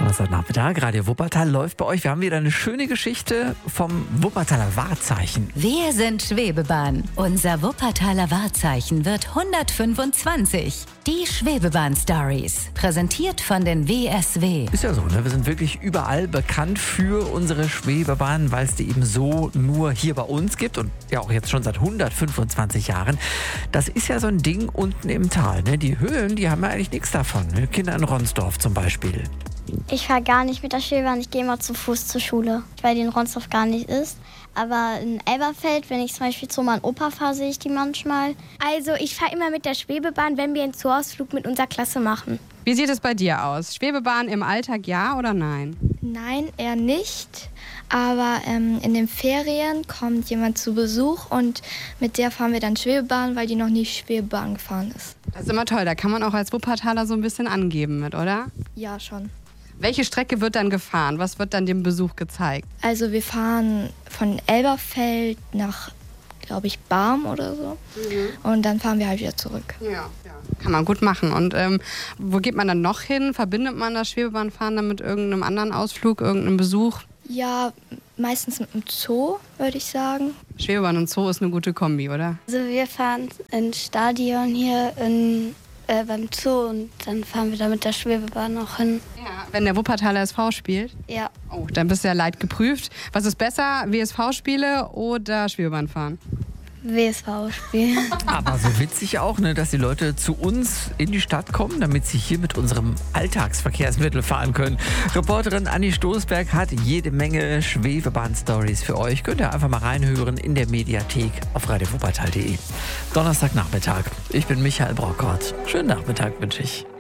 Donnerstagnachmittag, Radio Wuppertal läuft bei euch. Wir haben wieder eine schöne Geschichte vom Wuppertaler Wahrzeichen. Wir sind Schwebebahn. Unser Wuppertaler Wahrzeichen wird 125. Die Schwebebahn-Stories. Präsentiert von den WSW. Ist ja so, ne? Wir sind wirklich überall bekannt für unsere Schwebebahn, weil es die eben so nur hier bei uns gibt und ja auch jetzt schon seit 125 Jahren. Das ist ja so ein Ding unten im Tal. Ne? Die Höhlen, die haben ja eigentlich nichts davon. Ne? Kinder in Ronsdorf zum Beispiel. Ich fahre gar nicht mit der Schwebebahn, ich gehe immer zu Fuß zur Schule, weil die in Ronsdorf gar nicht ist. Aber in Elberfeld, wenn ich zum Beispiel zu meinem Opa fahre, sehe ich die manchmal. Also ich fahre immer mit der Schwebebahn, wenn wir einen Zooausflug mit unserer Klasse machen. Wie sieht es bei dir aus? Schwebebahn im Alltag, ja oder nein? Nein, eher nicht. Aber in den Ferien kommt jemand zu Besuch und mit der fahren wir dann Schwebebahn, weil die noch nie Schwebebahn gefahren ist. Das ist immer toll, da kann man auch als Wuppertaler so ein bisschen angeben mit, oder? Ja, schon. Welche Strecke wird dann gefahren? Was wird dann dem Besuch gezeigt? Also wir fahren von Elberfeld nach, glaube ich, Barm oder so. Und dann fahren wir halt wieder zurück. Ja. Kann man gut machen. Und wo geht man dann noch hin? Verbindet man das Schwebebahnfahren dann mit irgendeinem anderen Ausflug, irgendeinem Besuch? Ja, meistens mit dem Zoo, würde ich sagen. Schwebebahn und Zoo ist eine gute Kombi, oder? Also wir fahren ins Stadion hier beim Zoo und dann fahren wir da mit der Schwebebahn noch hin. Ja, wenn der Wuppertaler SV spielt? Ja. Oh, dann bist du ja leidgeprüft. Was ist besser, WSV-Spiele oder Schwebebahn fahren? WSV-Spiel. Aber so witzig auch, ne, dass die Leute zu uns in die Stadt kommen, damit sie hier mit unserem Alltagsverkehrsmittel fahren können. Reporterin Anni Stoßberg hat jede Menge Schwebebahn-Stories für euch. Könnt ihr einfach mal reinhören in der Mediathek auf radiowuppertal.de. Donnerstagnachmittag. Ich bin Michael Brockort. Schönen Nachmittag wünsche ich.